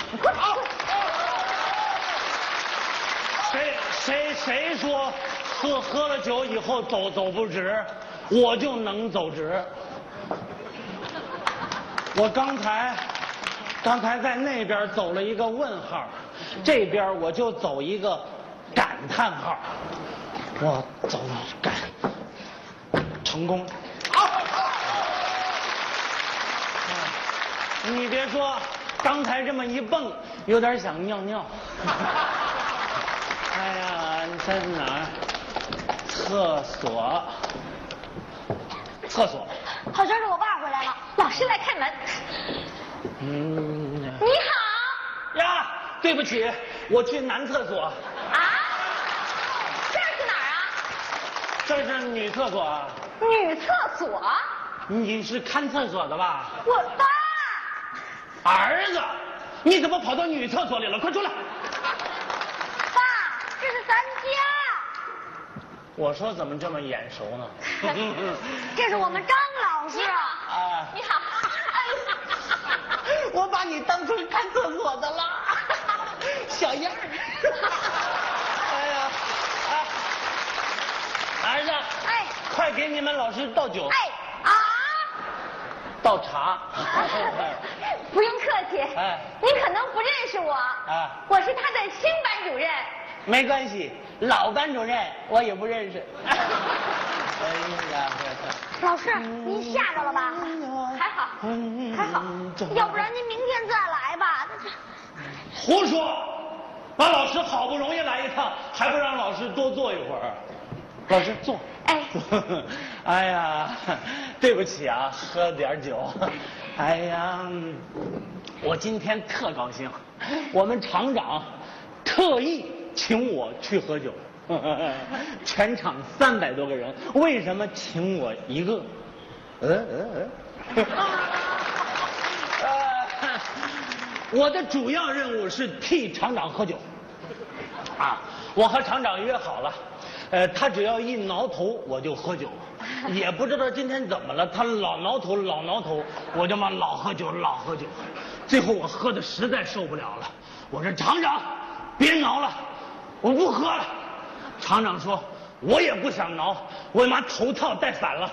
谁说喝了酒以后走不直，我就能走直。我刚才在那边走了一个问号，这边我就走一个感叹号。我走成功。你别说，刚才这么一蹦，有点想尿尿。哎呀，你在哪儿？厕所。 好像是我爸回来了，老师来开门。你好。 呀，对不起，我去男厕所。 啊？这是哪儿啊？ 这是女厕所。 女厕所？ 你是看厕所的吧？ 我爸。 儿子，你怎么跑到女厕所里了？快出来！ 爸，这是咱家。 我说怎么这么眼熟呢？ 这是我们张老师。 啊， 你好。 我把你当成看厕所的了，小样儿。哎呀，儿子， 哎， 快给你们老师倒酒。 哎啊， 倒茶。 不用客气。 哎， 你可能不认识我。 啊， 我是他的新班主任。 没关系，老班主任我也不认识。哎呀， 老师，您吓着了吧？还好，还好，要不然您明天再来吧。 胡说！把老师好不容易来一趟，还不让老师多坐一会儿？老师坐。 哎， 哎呀，对不起啊，喝点酒。哎呀，我今天特高兴，我们厂长特意请我去喝酒。全场300多个人，为什么请我一个？我的主要任务是替厂长喝酒。啊，我和厂长约好了，他只要一挠头我就喝酒，也不知道今天怎么了，他老挠头，我就嘛老喝酒。最后我喝的实在受不了了，我说厂长，别挠了，我不喝了。厂长说，我也不想挠，我妈头套戴反了。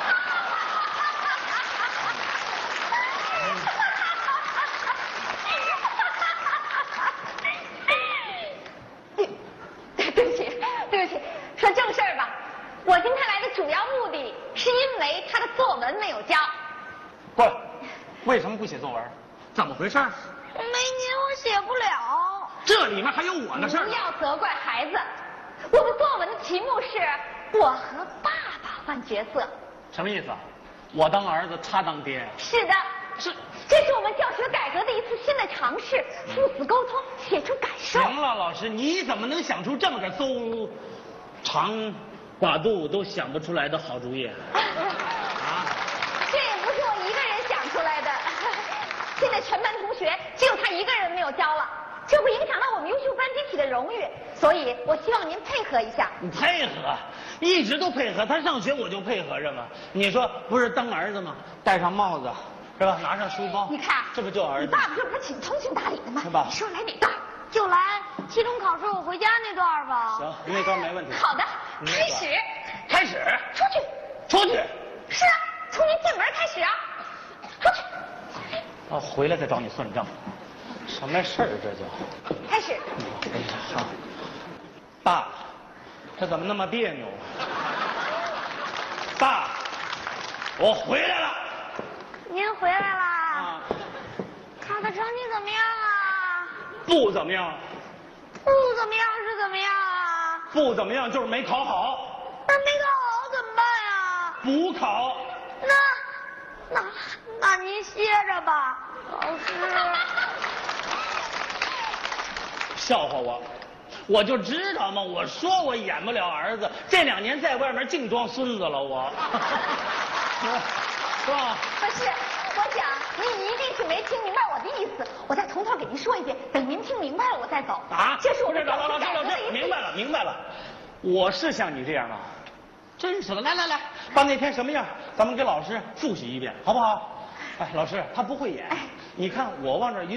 对不起，说正事儿吧。我今天来的主要目的是因为他的作文没有交。 不，为什么不写作文？怎么回事？ 没您我写不了。 这里面还有我的事儿。 不要责怪孩子。我的作文的题目是我和爸爸换角色。 什么意思？我当儿子，他当爹。 是的，这是我们教学改革的一次新的尝试，父子沟通，写出感受。 行了，老师，你怎么能想出这么个邹长寡肚都想不出来的好主意？啊？ 这也不是我一个人想出来的，现在全班同学只有他一个人没有交了，这会影响到我们优秀班集体的荣誉，所以我希望您配合一下。 你配合，一直都配合，他上学我就配合着嘛。你说不是当儿子吗？戴上帽子是吧？拿上书包， 你看， 这不就儿子？ 你爸爸这不是挺通情达理的吗？ 是吧？ 你说来哪段？就来期中考试我回家那段吧。 行，那段没问题。 好的，开始。 开始。 出去。 出去。 是啊，从您进门开始啊。出去。 啊，回来再找你算账。什么事儿这叫？ 开始。 好。爸，这怎么那么别扭？爸，我回来了。 您回来啦？ 啊。 考的成绩怎么样啊？ 不怎么样。 不怎么样是怎么样啊？ 不怎么样就是没考好。 那没考好怎么办呀？ 补考。 那您歇着吧，老师。 笑话我，我就知道嘛，我说我演不了儿子，这2年在外面净装孙子了我。是吧？ 不是，我想您一定是没听明白我的意思，我再从头给您说一遍，等您听明白了我再走。 啊？ 这是我们老师，明白了，我是像你这样吗？真是的，来，把那天什么样，咱们给老师复习一遍，好不好？哎，老师他不会演，你看我往这一